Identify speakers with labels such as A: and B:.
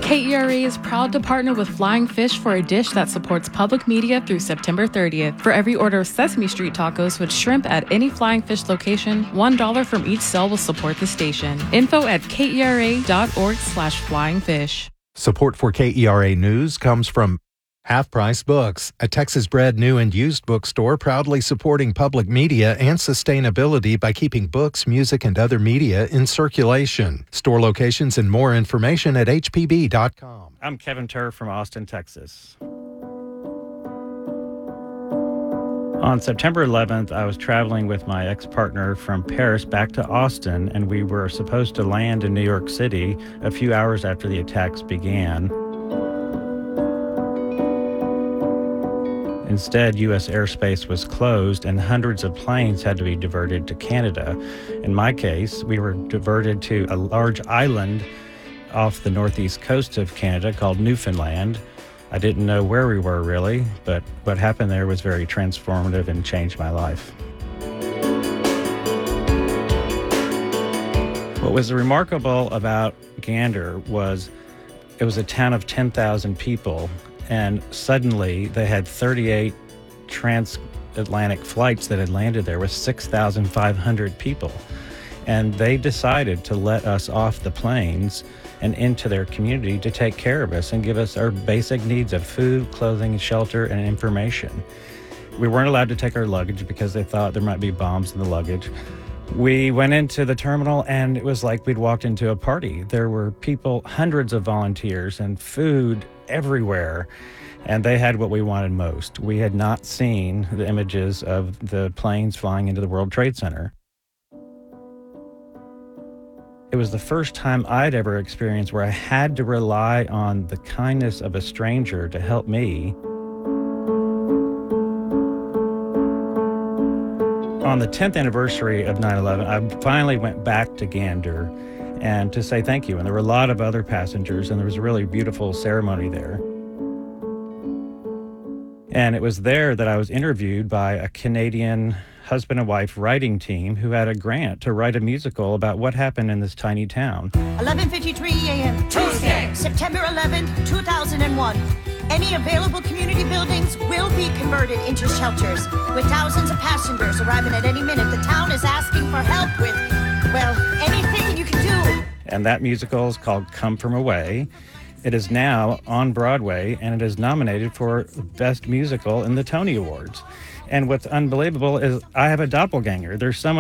A: KERA is proud to partner with Flying Fish for a dish that supports public media through September 30th. For every order of Sesame Street tacos with shrimp at any Flying Fish location, $1 from each sale will support the station. Info at kera.org/flyingfish.
B: Support for KERA News comes from Half Price Books, a Texas-bred new and used bookstore proudly supporting public media and sustainability by keeping books, music, and other media in circulation. Store locations and more information at hpb.com.
C: I'm Kevin Turr from Austin, Texas. On September 11th, I was traveling with my ex-partner from Paris back to Austin, and we were supposed to land in New York City a few hours after the attacks began. Instead, U.S. airspace was closed and hundreds of planes had to be diverted to Canada. In my case, we were diverted to a large island off the northeast coast of Canada called Newfoundland. I didn't know where we were really, but what happened there was very transformative and changed my life. What was remarkable about Gander was it was a town of 10,000 people, and suddenly they had 38 transatlantic flights that had landed there with 6,500 people. And they decided to let us off the planes and into their community to take care of us and give us our basic needs of food, clothing, shelter, and information. We weren't allowed to take our luggage because they thought there might be bombs in the luggage. We went into the terminal and it was like we'd walked into a party. There were people, hundreds of volunteers, and food everywhere. And they had what we wanted most. We had not seen the images of the planes flying into the World Trade Center. It was the first time I'd ever experienced where I had to rely on the kindness of a stranger to help me. On the 10th anniversary of 9/11, I finally went back to Gander and to say thank you. And there were a lot of other passengers, and there was a really beautiful ceremony there. And it was there that I was interviewed by a Canadian husband and wife writing team who had a grant to write a musical about what happened in this tiny town.
D: 11:53 a.m. Tuesday, September 11th, 2001. Any available community buildings will be converted into shelters. With thousands of passengers arriving at any minute, the town is asking for help with, well, anything you can do.
C: And that musical is called Come From Away. It is now on Broadway, and it is nominated for Best Musical in the Tony Awards. And what's unbelievable is I have a doppelganger. There's someone